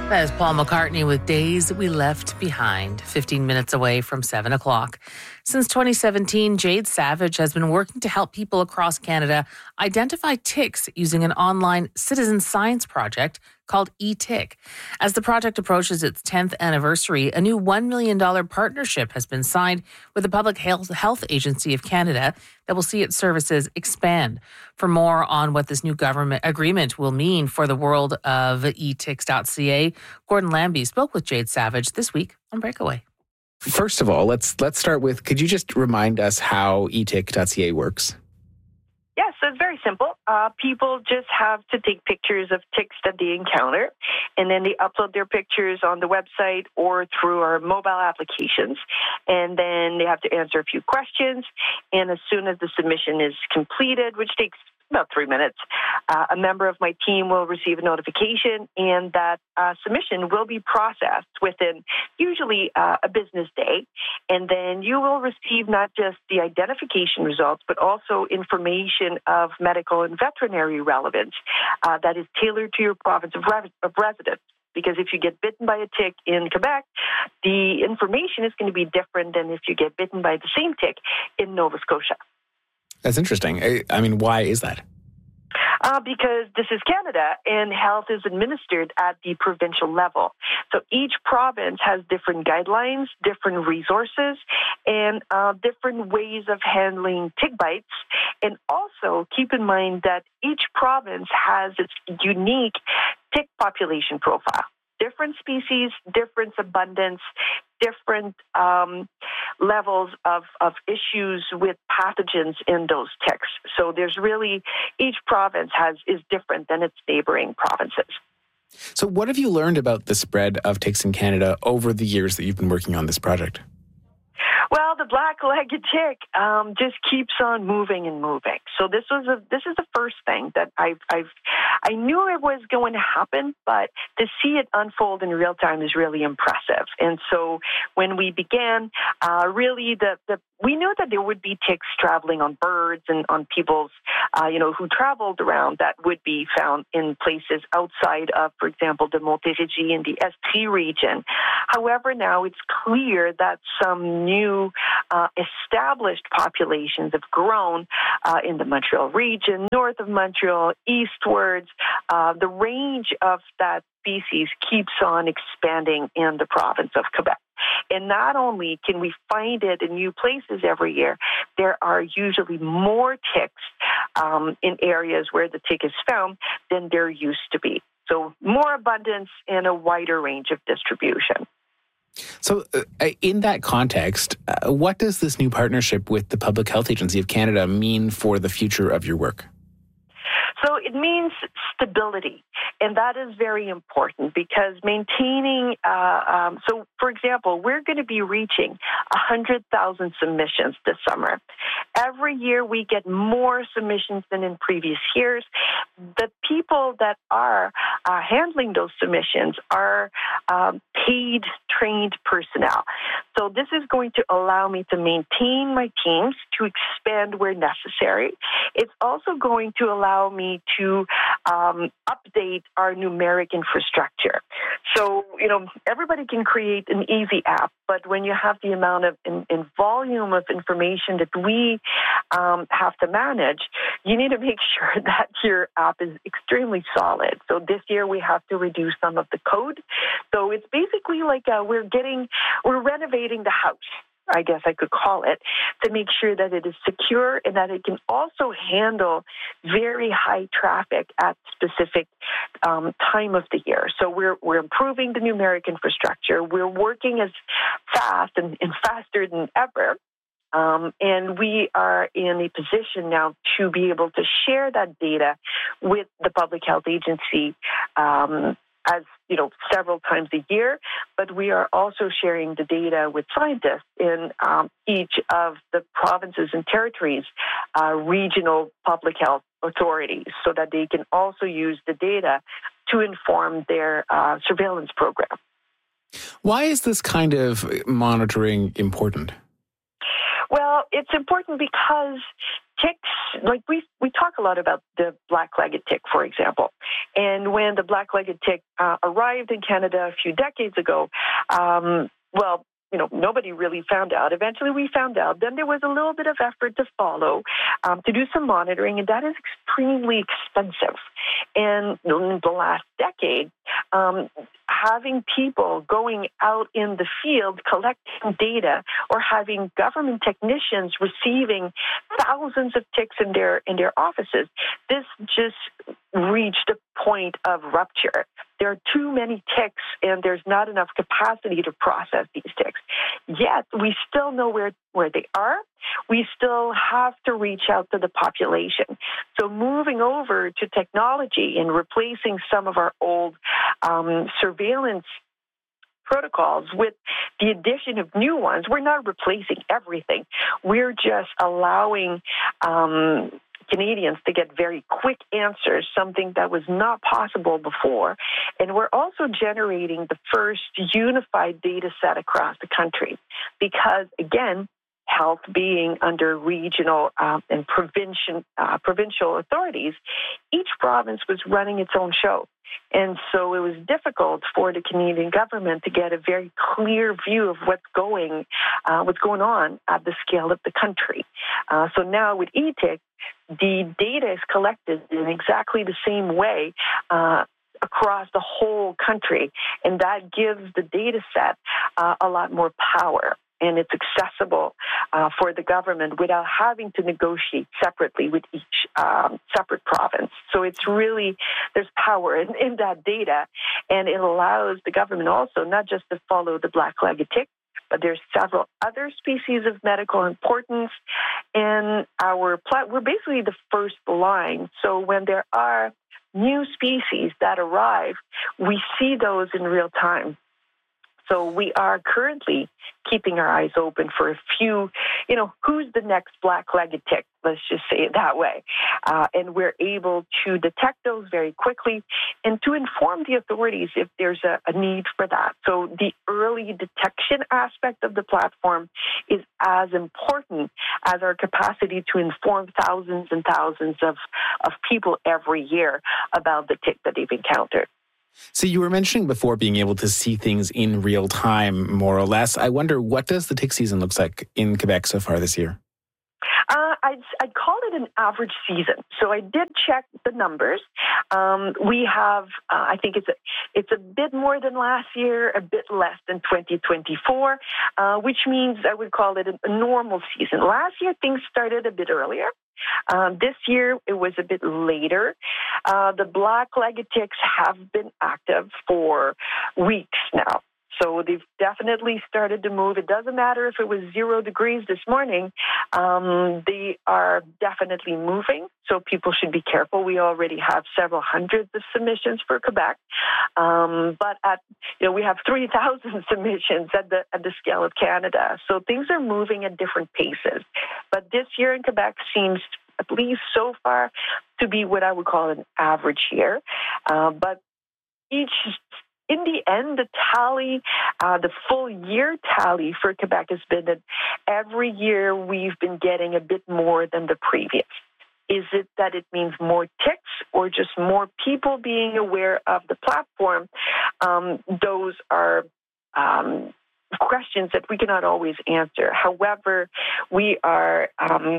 That is Paul McCartney with Days We Left Behind, 15 minutes away from 7 o'clock. Since 2017, Jade Savage has been working to help people across Canada identify ticks using an online citizen science project called eTick. As the project approaches its 10th anniversary, a new $1 million partnership has been signed with the Public Health Agency of Canada that will see its services expand. For more on what this new government agreement will mean for the world of eticks.ca, Gordon Lambie spoke with Jade Savage this week on Breakaway. First of all, let's start with, could you just remind us how etic.ca works? Yes, so it's very simple. People just have to take pictures of ticks that they encounter, and then they upload their pictures on the website or through our mobile applications, and then they have to answer a few questions, and as soon as the submission is completed, which takes about 3 minutes, a member of my team will receive a notification, and that submission will be processed within usually a business day. And then you will receive not just the identification results, but also information of medical and veterinary relevance that is tailored to your province of residence. Because if you get bitten by a tick in Quebec, the information is going to be different than if you get bitten by the same tick in Nova Scotia. That's interesting. I mean, why is that? Because this is Canada and health is administered at the provincial level. So each province has different guidelines, different resources, and different ways of handling tick bites. And also keep in mind that each province has its unique tick population profile. Different species, different abundance, different levels of issues with pathogens in those ticks. So there's really, each province is different than its neighboring provinces. So what have you learned about the spread of ticks in Canada over the years that you've been working on this project? Well, the black-legged tick just keeps on moving and moving. So this is the first thing that I knew it was going to happen, but to see it unfold in real time is really impressive. And so when we began, really we knew that there would be ticks traveling on birds and on people's, who traveled around that would be found in places outside of, for example, the Montérégie and the Estrie region. However, now it's clear that some new established populations have grown in the Montreal region, north of Montreal, eastwards. The range of that species keeps on expanding in the province of Quebec. And not only can we find it in new places every year, there are usually more ticks in areas where the tick is found than there used to be. So more abundance and a wider range of distribution. So in that context, what does this new partnership with the Public Health Agency of Canada mean for the future of your work? So it means stability, and that is very important because maintaining, so for example, we're going to be reaching 100,000 submissions this summer. Every year we get more submissions than in previous years. The people that are handling those submissions are paid, trained personnel. So this is going to allow me to maintain my teams, to expand where necessary. It's also going to allow me to update our numeric infrastructure. So, everybody can create an easy app, but when you have the amount of in volume of information that we have to manage, you need to make sure that your app is extremely solid. So this year we have to reduce some of the code. So it's basically like we're renovating the house, I guess I could call it, to make sure that it is secure and that it can also handle very high traffic at specific time of the year. So we're improving the numeric infrastructure. We're working as fast and faster than ever. And we are in a position now to be able to share that data with the Public Health Agency as several times a year, but we are also sharing the data with scientists in each of the provinces and territories, regional public health authorities, so that they can also use the data to inform their surveillance program. Why is this kind of monitoring important? Well, it's important because ticks, like we talk a lot about the black-legged tick, for example. And when the black-legged tick arrived in Canada a few decades ago, nobody really found out. Eventually we found out. Then there was a little bit of effort to follow, to do some monitoring, and that is extremely expensive. And in the last decade, having people going out in the field collecting data, or having government technicians receiving thousands of ticks in their offices, this just reached a point of rupture. There are too many ticks, and there's not enough capacity to process these ticks. Yet we still know where they are. We still have to reach out to the population. So moving over to technology and replacing some of our old surveillance protocols with the addition of new ones, we're not replacing everything. We're just allowing Canadians to get very quick answers, something that was not possible before. And we're also generating the first unified data set across the country because, again, health being under regional and provincial authorities, each province was running its own show. And so it was difficult for the Canadian government to get a very clear view of what's going on at the scale of the country. So now with ETIC, the data is collected in exactly the same way across the whole country, and that gives the data set a lot more power. And it's accessible for the government without having to negotiate separately with each separate province. So it's really, there's power in that data, and it allows the government also not just to follow the black-legged tick, but there's several other species of medical importance. And we're basically the first line. So when there are new species that arrive, we see those in real time. So we are currently keeping our eyes open for a few, who's the next black-legged tick? Let's just say it that way. And we're able to detect those very quickly and to inform the authorities if there's a need for that. So the early detection aspect of the platform is as important as our capacity to inform thousands and thousands of people every year about the tick that they've encountered. So you were mentioning before being able to see things in real time, more or less. I wonder, what does the tick season look like in Quebec so far this year? I'd call it an average season. So I did check the numbers. We have, I think it's a bit more than last year, a bit less than 2024, which means I would call it a normal season. Last year, things started a bit earlier. This year, it was a bit later. The black-legged ticks have been active for weeks now. So they've definitely started to move. It doesn't matter if it was 0 degrees this morning. They are definitely moving. So people should be careful. We already have several hundreds of submissions for Quebec. But we have 3,000 submissions at the scale of Canada. So things are moving at different paces. But this year in Quebec seems, at least so far, to be what I would call an average year. But in the end, the tally, the full year tally for Quebec has been that every year we've been getting a bit more than the previous. Is it that it means more ticks or just more people being aware of the platform? Those are questions that we cannot always answer. However, we are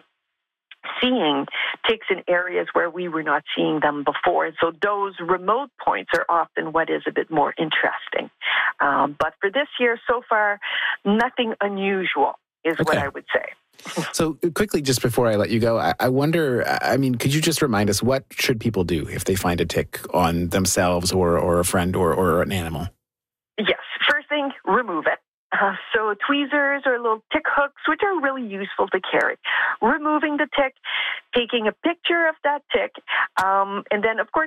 seeing ticks in areas where we were not seeing them before. And so those remote points are often what is a bit more interesting. But for this year, so far, nothing unusual is what I would say. So quickly, just before I let you go, I wonder, could you just remind us, what should people do if they find a tick on themselves or a friend or an animal? Yes. First thing, remove it. So tweezers or little tick hooks, which are really useful to carry. Removing the tick, taking a picture of that tick, and then, of course,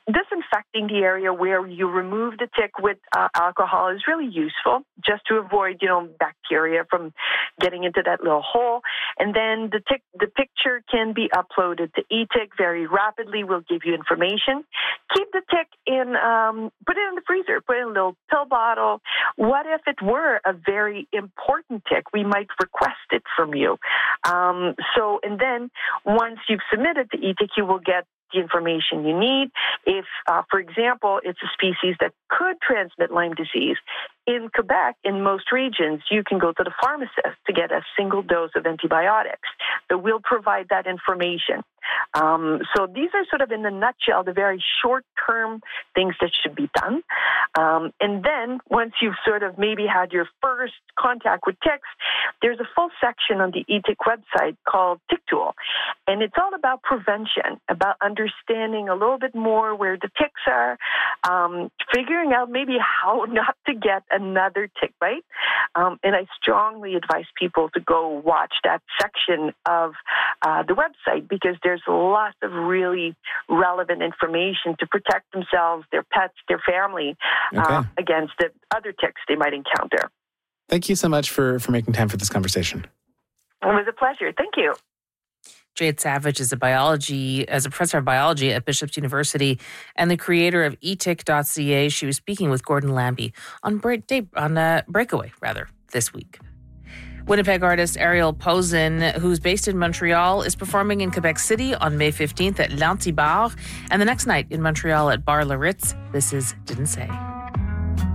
disinfecting the area where you remove the tick with alcohol is really useful, just to avoid, bacteria from getting into that little hole. And then the picture can be uploaded to eTick very rapidly. We'll give you information. Keep the tick in, put it in the freezer, put it in a little pill bottle. What if it were a very important tick? We might request it from you. And then once you've submitted to eTick, you will get the information you need. If, for example, it's a species that could transmit Lyme disease, in Quebec, in most regions, you can go to the pharmacist to get a single dose of antibiotics. So we'll provide that information. So these are sort of, in a nutshell, the very short-term things that should be done. And then once you've sort of maybe had your first contact with ticks, there's a full section on the eTick website called Tick Tool. And it's all about prevention, about understanding a little bit more where the ticks are, figuring out maybe how not to get another tick bite. And I strongly advise people to go watch that section of the website, because there's lots of really relevant information to protect themselves, their pets, their family against the other ticks they might encounter. Thank you so much for making time for this conversation. It was a pleasure. Thank you. Jade Savage is a professor of biology at Bishop's University and the creator of eTick.ca. She was speaking with Gordon Lambie on Breakaway this week. Winnipeg artist Ariel Posen, who's based in Montreal, is performing in Quebec City on May 15th at l'Antibar and the next night in Montreal at Bar Le Ritz. This is Didn't Say.